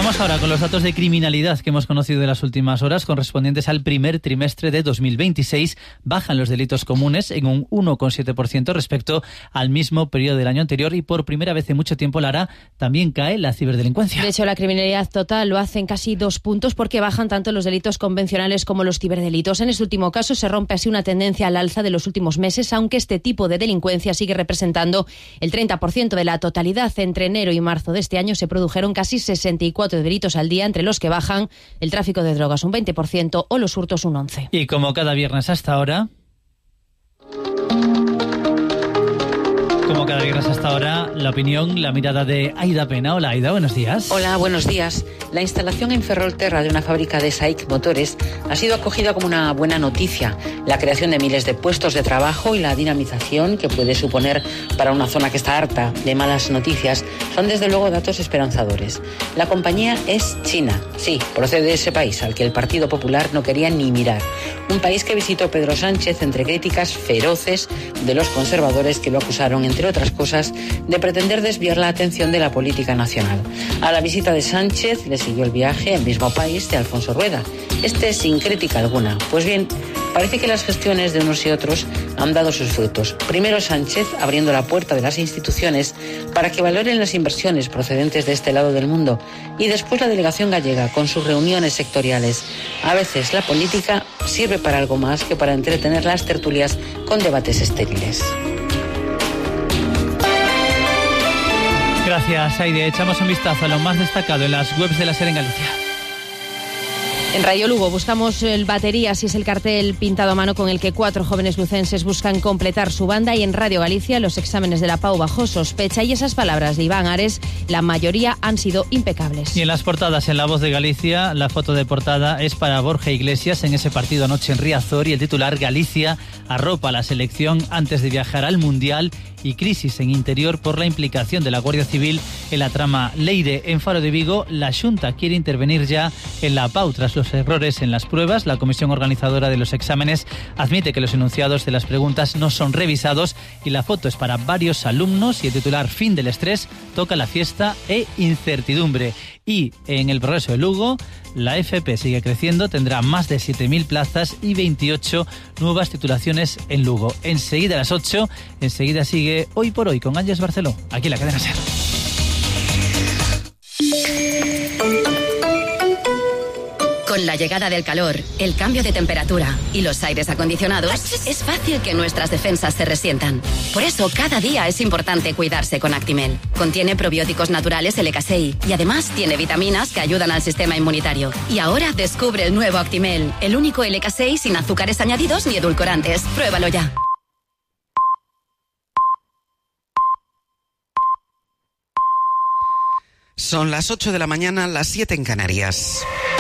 Vamos ahora con los datos de criminalidad que hemos conocido en las últimas horas, correspondientes al primer trimestre de 2026. Bajan los delitos comunes en un 1,7% respecto al mismo periodo del año anterior y por primera vez en mucho tiempo, Lara, también cae la ciberdelincuencia. De hecho, la criminalidad total lo hace en casi 2 puntos porque bajan tanto los delitos convencionales como los ciberdelitos. En este último caso se rompe así una tendencia al alza de los últimos meses, aunque este tipo de delincuencia sigue representando el 30% de la totalidad. Entre enero y marzo de este año se produjeron casi 64 delitos al día, entre los que bajan el tráfico de drogas un 20% o los hurtos un 11%. Y como cada viernes hasta ahora... Como cada viernes hasta ahora, la opinión, la mirada de Aida Pena. Hola Aida, buenos días. Hola, buenos días. La instalación en Ferrolterra de una fábrica de SAIC Motores ha sido acogida como una buena noticia. La creación de miles de puestos de trabajo y la dinamización que puede suponer para una zona que está harta de malas noticias son desde luego datos esperanzadores. La compañía es china. Sí, procede de ese país al que el Partido Popular no quería ni mirar. Un país que visitó Pedro Sánchez entre críticas feroces de los conservadores que lo acusaron, entre otras cosas, de pretender desviar la atención de la política nacional. A la visita de Sánchez le siguió el viaje al mismo país de Alfonso Rueda, sin crítica alguna. Pues bien, parece que las gestiones de unos y otros han dado sus frutos. Primero Sánchez abriendo la puerta de las instituciones para que valoren las inversiones procedentes de este lado del mundo, y después la delegación gallega con sus reuniones sectoriales. A veces la política sirve para algo más que para entretener las tertulias con debates estériles. Gracias, Aide. Echamos un vistazo a lo más destacado en las webs de la SER en Galicia. En Radio Lugo buscamos el Baterías y es el cartel pintado a mano con el que 4 jóvenes lucenses buscan completar su banda, y en Radio Galicia los exámenes de la PAU bajo sospecha, y esas palabras de Iván Ares, la mayoría han sido impecables. Y en las portadas, en La Voz de Galicia, la foto de portada es para Borja Iglesias en ese partido anoche en Riazor, y el titular: Galicia arropa la selección antes de viajar al Mundial, y crisis en Interior por la implicación de la Guardia Civil en la trama Leire. En Faro de Vigo, la Xunta quiere intervenir ya en la PAU tras los errores en las pruebas. La comisión organizadora de los exámenes admite que los enunciados de las preguntas no son revisados, y la foto es para varios alumnos, y el titular: fin del estrés, toca la fiesta e incertidumbre. Y en el Progreso de Lugo, la FP sigue creciendo, tendrá más de 7.000 plazas y 28 nuevas titulaciones en Lugo. Enseguida a las 8, enseguida sigue Hoy por Hoy con Ángeles Barceló, aquí en la cadena SER. Con la llegada del calor, el cambio de temperatura y los aires acondicionados, es fácil que nuestras defensas se resientan. Por eso, cada día es importante cuidarse con Actimel. Contiene probióticos naturales LK6 y además tiene vitaminas que ayudan al sistema inmunitario. Y ahora descubre el nuevo Actimel, el único LK6 sin azúcares añadidos ni edulcorantes. Pruébalo ya. Son las 8 de la mañana, las 7 en Canarias.